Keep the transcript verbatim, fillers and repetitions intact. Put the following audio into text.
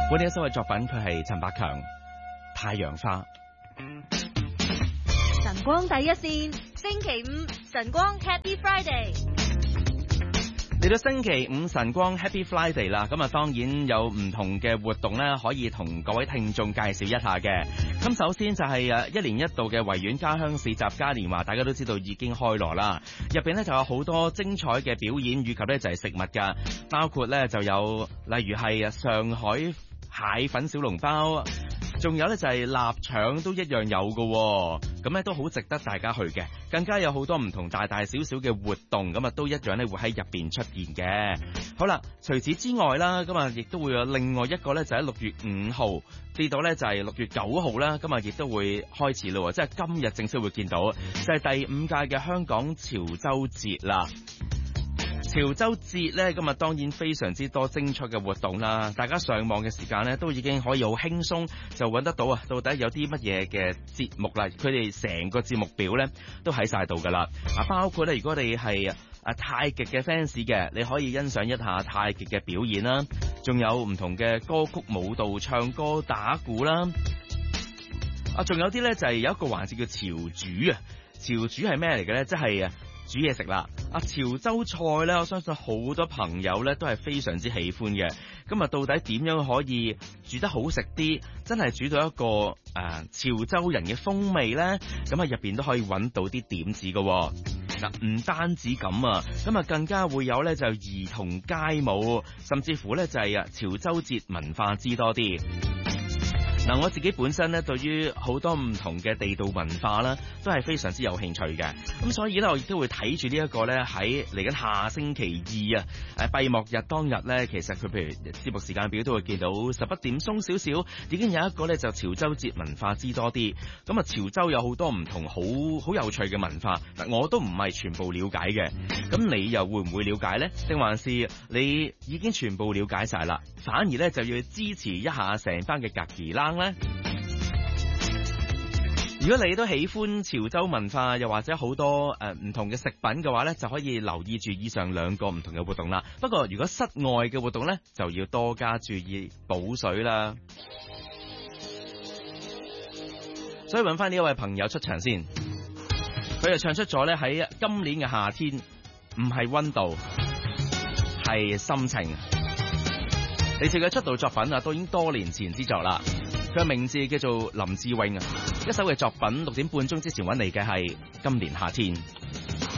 本呢一首嘅作品佢係陳百強《太陽花》。 晨光第一線，星期五晨光 Happy Friday。 嚟到星期五晨光 Happy Friday 啦，咁啊當然有唔同嘅活動咧，可以同各位聽眾介紹一下嘅。咁首先就係誒一年一度嘅維園家鄉市集嘉年華，大家都知道已經開鑼啦。入邊咧就有好多精彩嘅表演，以及咧就係食物㗎，包括咧就有例如係上海蟹粉小籠包。仲有咧就係臘腸都一樣有嘅，咁咧都好值得大家去嘅。更加有好多唔同大大小小嘅活動，咁啊都一樣咧會喺入邊出現嘅。好啦，除此之外啦，咁啊亦都會有另外一個咧就喺六月五號至到咧就係六月九號啦，咁啊亦都會開始咯，即係今日正式會見到，就係第五屆嘅香港潮州節啦。潮州節咧，咁啊當然非常之多精彩嘅活動啦。大家上網嘅時間咧，都已經可以好輕鬆就揾得到啊！到底有啲乜嘢嘅節目啦？佢哋成個節目表咧都喺晒度噶啦。啊，包括咧，如果你係啊太極嘅 fans 嘅，你可以欣賞一下太極嘅表演啦。仲有唔同嘅歌曲、舞蹈、唱歌、打鼓啦。啊，仲有啲咧就係有一個環節叫潮煮啊！潮煮係咩嚟嘅咧？即係啊〜煮嘢食啦，啊潮州菜咧，我相信好多朋友咧都係非常之喜歡嘅。咁啊，到底點樣可以煮得好食啲，真係煮到一個誒、呃、潮州人嘅風味咧？咁啊入邊都可以揾到啲點子嘅、哦。嗱、啊，唔單止咁啊，咁啊更加會有咧就兒童街舞，甚至乎咧就係啊潮州節文化知多啲。嗱，我自己本身咧，對於好多唔同嘅地道文化啦，都係非常之有興趣嘅。咁所以咧，我亦都會睇住呢一個咧，喺嚟緊下星期二啊，誒閉幕日當日咧，其實佢譬如節目時間表都會見到十一點鬆少少，已經有一個咧就潮州節文化知多啲。咁啊，潮州有好多唔同好好有趣嘅文化，嗱我都唔係全部了解嘅。咁你又會唔會了解呢？定還是你已經全部了解晒啦？反而咧就要支持一下成班嘅格兒冷咧。如果你都喜歡潮州文化，又或者好多誒唔同嘅食品嘅話咧，就可以留意住以上兩個唔同嘅活動啦。不過如果室外嘅活動咧，就要多加注意補水啦。所以揾翻呢一位朋友出場先，佢就唱出咗咧喺今年嘅夏天，唔係溫度，係心情。你自嘅出道作品啊，都已經多年前之作啦。佢嘅名字叫做林志穎啊，一首嘅作品六點半鐘之前揾嚟嘅係今年夏天。